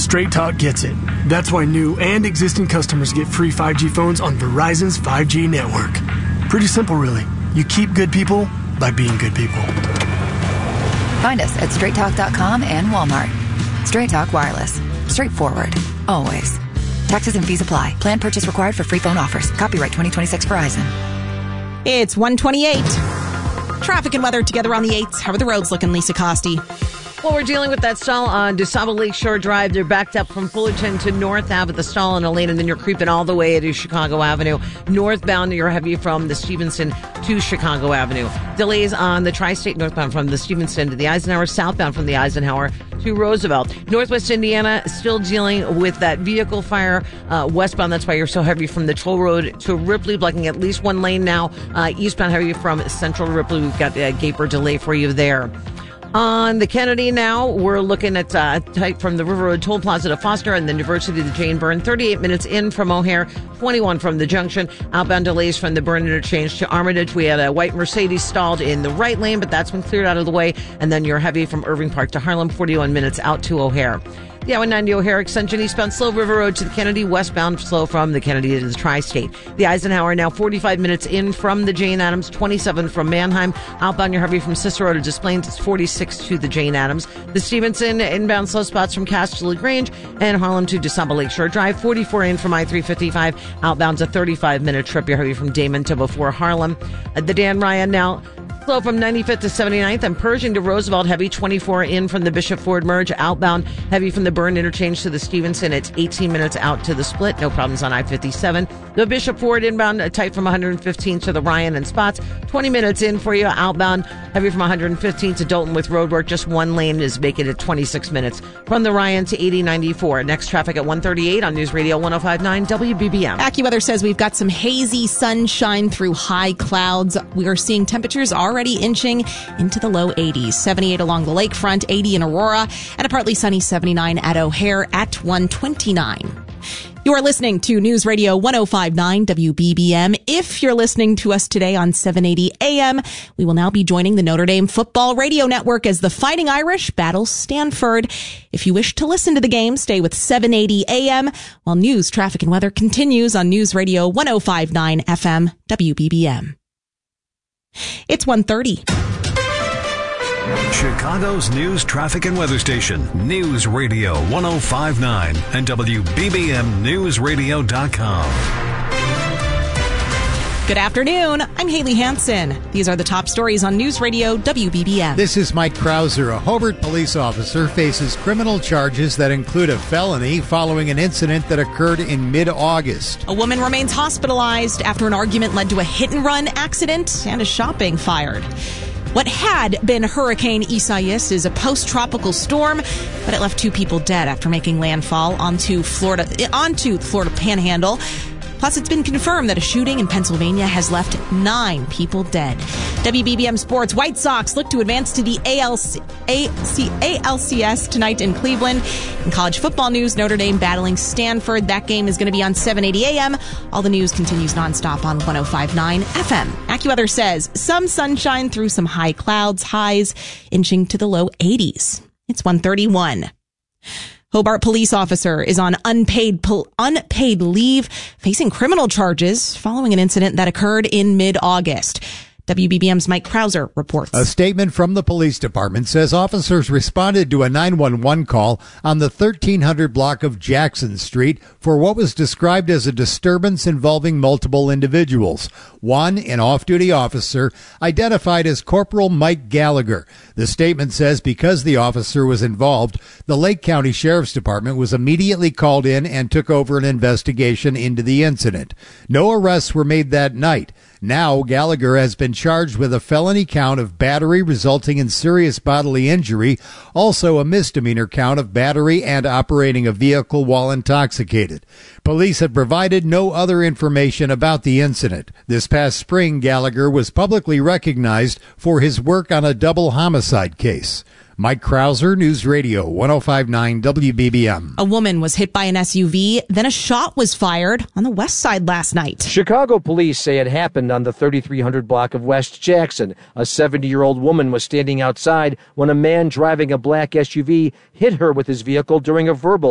Straight Talk gets it. That's why new and existing customers get free 5G phones on Verizon's 5G network. Pretty simple, really. You keep good people by being good people. Find us at straighttalk.com and Walmart. Straight Talk Wireless. Straightforward. Always. Taxes and fees apply. Plan purchase required for free phone offers. Copyright 2026 Verizon. It's 1:28. Traffic and weather together on the 8th. How are the roads looking, Lisa Costi? Well, we're dealing with that stall on DeSable Lakeshore Drive. They're backed up from Fullerton to North Ave at the stall in a lane, and then you're creeping all the way to Chicago Avenue. Northbound, you're heavy from the Stevenson to Chicago Avenue. Delays on the Tri-State northbound from the Stevenson to the Eisenhower, southbound from the Eisenhower to Roosevelt. Northwest Indiana still dealing with that vehicle fire westbound. That's why you're so heavy from the Toll Road to Ripley, blocking at least one lane now. Eastbound heavy from Central to Ripley. We've got a Gaper delay for you there. On the Kennedy now, we're looking at type from the River Road Toll Plaza to Foster and then University to Jane Byrne. 38 minutes in from O'Hare, 21 from the junction. Outbound delays from the Byrne interchange to Armitage. We had a white Mercedes stalled in the right lane, but that's been cleared out of the way. And then you're heavy from Irving Park to Harlem, 41 minutes out to O'Hare. The I-90 O'Hare extension eastbound slow River Road to the Kennedy, westbound slow from the Kennedy to the Tri-State. The Eisenhower now 45 minutes in from the Jane Addams, 27 from Manheim. Outbound you're heavy from Cicero to Des Plaines, it's 46 to the Jane Addams. The Stevenson inbound slow spots from Cass to LaGrange and Harlem to DeSable Lakeshore Drive, 44 in from I-355. Outbound's a 35-minute trip. You're heavy from Damon to before Harlem. The Dan Ryan now slow from 95th to 79th and Pershing to Roosevelt, heavy 24 in from the Bishop Ford merge. Outbound heavy from the Byrne interchange to the Stevenson. It's 18 minutes out to the split. No problems on I-57. The Bishop Ford inbound tight from 115 to the Ryan and Spots. 20 minutes in for you. Outbound heavy from 115 to Dalton with roadwork. Just one lane is making it 26 minutes from the Ryan to 8094. Next traffic at 1:38 on News Radio 105.9 WBBM. AccuWeather says we've got some hazy sunshine through high clouds. We are seeing temperatures already inching into the low 80s. 78 along the lakefront, 80 in Aurora, and a partly sunny 79 at O'Hare at 129. You are listening to News Radio 105.9 WBBM. If you're listening to us today on 780 AM, we will now be joining the Notre Dame Football Radio Network as the Fighting Irish battle Stanford. If you wish to listen to the game, stay with 780 AM while news, traffic, and weather continues on News Radio 105.9 FM WBBM. It's 1:30. Chicago's news, traffic, and weather station. News Radio 105.9 and WBBMNewsRadio.com. Good afternoon. I'm Haley Hansen. These are the top stories on News Radio WBBM. This is Mike Krauser. A Hobart police officer faces criminal charges that include a felony following an incident that occurred in mid-August. A woman remains hospitalized after an argument led to a hit-and-run accident and a shop being fired. What had been Hurricane Isaias is a post-tropical storm, but it left 2 people dead after making landfall onto Florida Panhandle. Plus, it's been confirmed that a shooting in Pennsylvania has left 9 people dead. WBBM Sports, White Sox look to advance to the ALCS tonight in Cleveland. In college football news, Notre Dame battling Stanford. That game is going to be on 780 AM. All the news continues nonstop on 105.9 FM. AccuWeather says some sunshine through some high clouds, highs inching to the low 80s. It's 1:31. Hobart police officer is on unpaid leave, facing criminal charges following an incident that occurred in mid-August. WBBM's Mike Krauser reports. A statement from the police department says officers responded to a 911 call on the 1300 block of Jackson Street for what was described as a disturbance involving multiple individuals. One, an off-duty officer, identified as Corporal Mike Gallagher. The statement says because the officer was involved, the Lake County Sheriff's Department was immediately called in and took over an investigation into the incident. No arrests were made that night. Now, Gallagher has been charged with a felony count of battery resulting in serious bodily injury, also a misdemeanor count of battery and operating a vehicle while intoxicated. Police have provided no other information about the incident. This past spring, Gallagher was publicly recognized for his work on a double homicide case. Mike Krauser, News Radio 105.9 WBBM. A woman was hit by an SUV, then a shot was fired on the west side last night. Chicago police say it happened on the 3300 block of West Jackson. A 70-year-old woman was standing outside when a man driving a black SUV hit her with his vehicle during a verbal